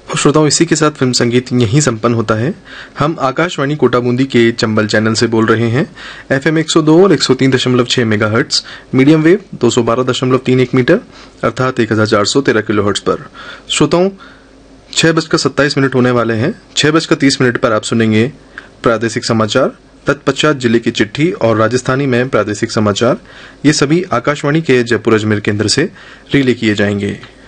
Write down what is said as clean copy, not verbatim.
और श्रोताओं, इसी के साथ फिल्म संगीत यहीं संपन्न होता है। हम आकाशवाणी कोटा बूंदी के चंबल चैनल से बोल रहे हैं। FM 102 और 103.6 मेगाहर्ट्ज, मीडियम वेव 212.31 मीटर अर्थात 1413 किलोहर्ट्ज पर। श्रोताओं, 6:27 होने वाले हैं। 6:30 पर आप सुनेंगे प्रादेशिक समाचार, तत्पश्चात जिले की चिट्ठी और राजस्थानी में प्रादेशिक समाचार। ये सभी आकाशवाणी के जयपुर अजमेर केंद्र से रिले किए जाएंगे।